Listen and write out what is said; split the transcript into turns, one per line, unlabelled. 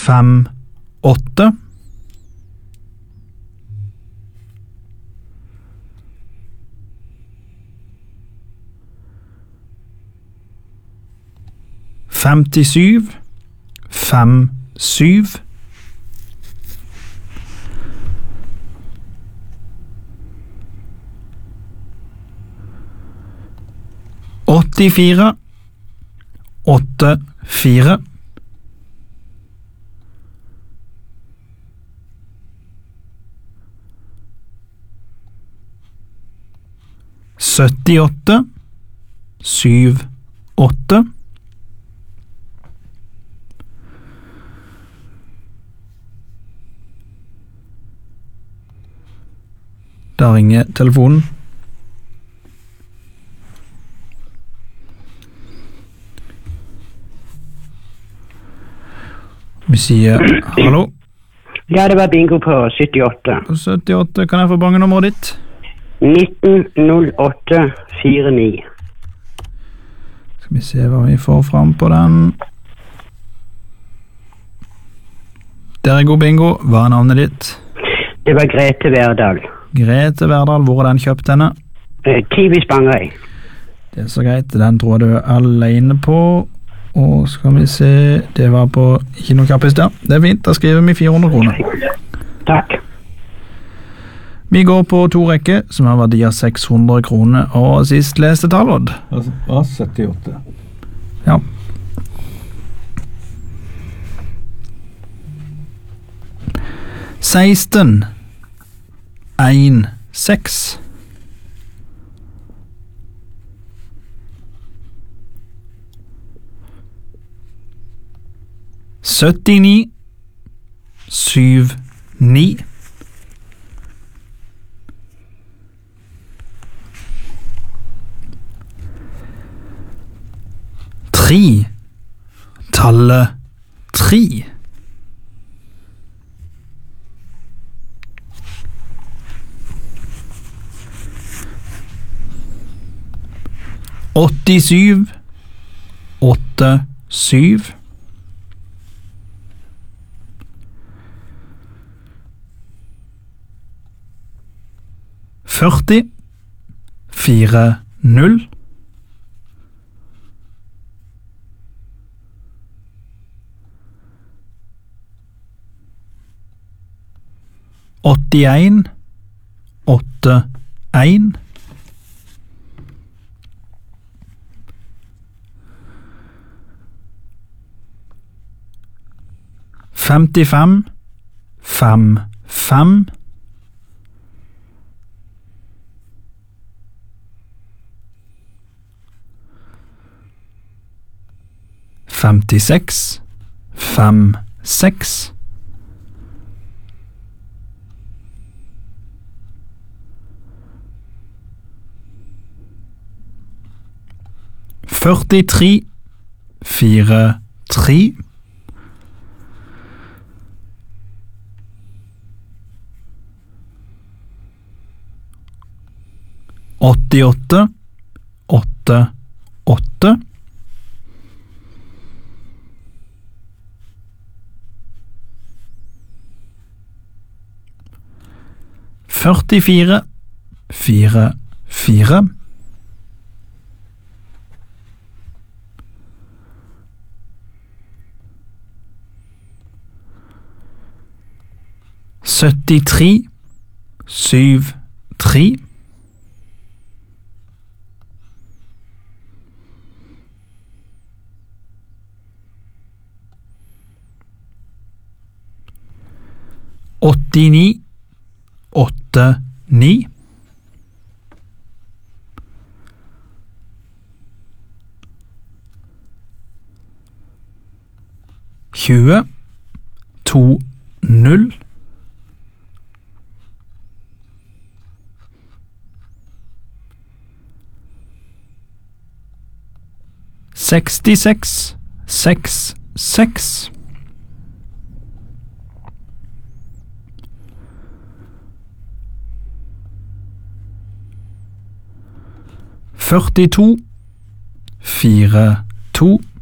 8 57 57 84 84 78 78 Da ringer telefonen. Vi sier hallo.
Ja, det var bingo på 78.
På 78, kan jeg få bangenummeret ditt?
190849.
Skal vi se hva vi får fram på den. Der er god bingo. Hva er navnet ditt?
Det var Grete Verdal.
Grete Verdal, hvor er den kjøpt henne?
Kiwi Spangereid.
Det er så greit, den tror jeg du er alene på. Og skal vi se, det var på ikke noe kjappis der. Det er fint, da skriver vi 400 kroner.
Takk.
Vi går på 2 rekker, som har verdi av 600 kroner. Og sist leste tallodd.
Altså, 78.
Ja. Seksten 1 6 79 7 9 3 tallet 3 87 8 7 40 4 0 81 8 1 55 5 5 56 5 6 43 4 3 88 8 8 44 4 4 73 7 3 89 8 9 20 2 0 66 6 6 42 4 2